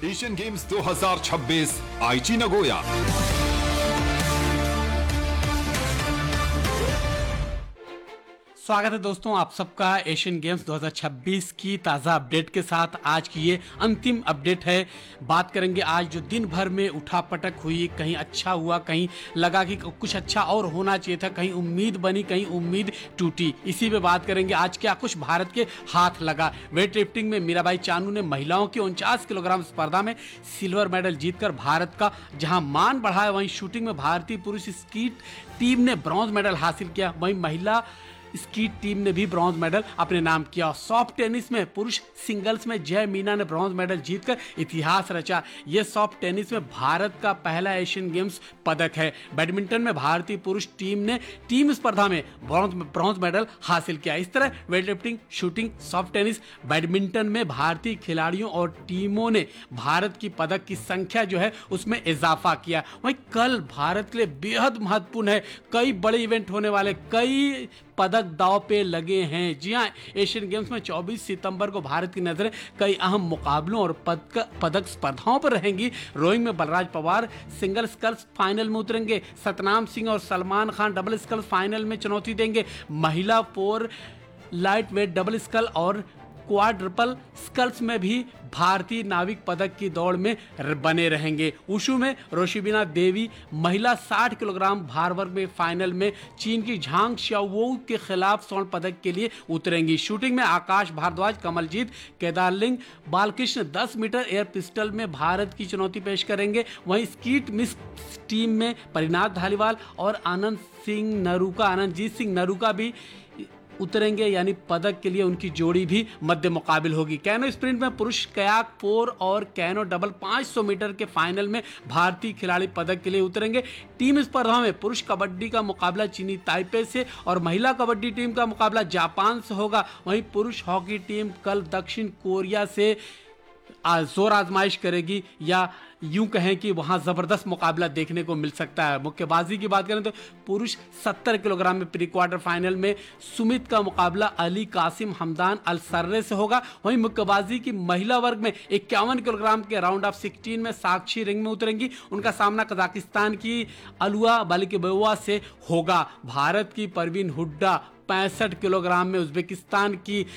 Asian games 2026 आईची Nagoya. स्वागत है दोस्तों आप सबका एशियन गेम्स 2026 की ताज़ा अपडेट के साथ। आज की ये अंतिम अपडेट है। बात करेंगे आज जो दिन भर में उठापटक हुई, कहीं अच्छा हुआ, कहीं लगा कि कुछ अच्छा और होना चाहिए था, कहीं उम्मीद बनी, कहीं उम्मीद टूटी। इसी पे बात करेंगे आज क्या कुछ भारत के हाथ लगा। वेट लिफ्टिंग में मीराबाई चानू ने महिलाओं की 49 किलोग्राम स्पर्धा में सिल्वर मेडल जीतकर भारत का जहां मान बढ़ाया, वहीं शूटिंग में भारतीय पुरुष स्कीट टीम ने ब्रॉन्ज मेडल हासिल किया, वहीं महिला स्कीट टीम ने भी ब्रॉन्ज मेडल अपने नाम किया। सॉफ्ट टेनिस में पुरुष सिंगल्स में जय मीना ने ब्रॉन्ज मेडल जीतकर इतिहास रचा। यह सॉफ्ट टेनिस में भारत का पहला एशियन गेम्स पदक है। बैडमिंटन में भारतीय पुरुष टीम ने टीम स्पर्धा में ब्रॉन्ज मेडल हासिल किया। इस तरह weight lifting, shooting, soft tennis, badminton में भारतीय खिलाड़ियों और टीमों ने भारत की पदक की संख्या जो है उसमें इजाफा किया। वहीं कल भारत के लिए बेहद महत्वपूर्ण है, कई बड़े इवेंट होने वाले, कई पदक दांव पे लगे हैं। जी हां, एशियन गेम्स में 24 सितंबर को भारत की नजरें कई अहम मुकाबलों और पदक स्पर्धाओं पर रहेंगी। रोइंग में Balraj Pawar single sculls final में उतरेंगे। सतनाम सिंह और Salman Khan double sculls final में चुनौती देंगे। महिला 4 लाइट वेट डबल स्कल और क्वाड्रपल स्कल्स में भी भारतीय नाविक पदक की दौड़ में बने रहेंगे। वुशु में रोशिबिना देवी महिला 60 किलोग्राम भार वर्ग में फाइनल में चीन की झांग शाओवू के खिलाफ स्वर्ण पदक के लिए उतरेंगी। शूटिंग में आकाश Bhardwaj, Kamaljeet Kedarling, Balkrishna 10 metre air pistol में भारत की चुनौती पेश करेंगे। वहीं स्कीट मिस टीम में परिनाथ धालीवाल और आनंदजीत सिंह नरूका भी उतरेंगे, यानी पदक के लिए उनकी जोड़ी भी मध्य मुकाबिल होगी। कैनो स्प्रिंट में पुरुष कयाक 4 और कैनो डबल 500 मीटर के फाइनल में भारतीय खिलाड़ी पदक के लिए उतरेंगे। टीम स्पर्धा में पुरुष कबड्डी का मुकाबला चीनी ताइपे से और महिला कबड्डी टीम का मुकाबला जापान से होगा। वहीं पुरुष हॉकी टीम कल दक्षिण कोरिया से जोर आजमाइश करेगी, या यूं कहें कि वहां जबरदस्त मुकाबला देखने को मिल सकता है। मुक्केबाजी की बात करें तो पुरुष 70 किलोग्राम में प्री क्वार्टर फाइनल में सुमित का मुकाबला अली कासिम हमदान अल सर्रे से होगा। वहीं मुक्केबाजी की महिला वर्ग में 51 किलोग्राम के राउंड ऑफ 16 में साक्षी रिंग में उतरेंगी। उनका सामना कजाकिस्तान की अलुआ बालिकेबोवा से होगा। भारत की परवीन हुड्डा 65 किलोग्राम में उज्बेकिस्तान की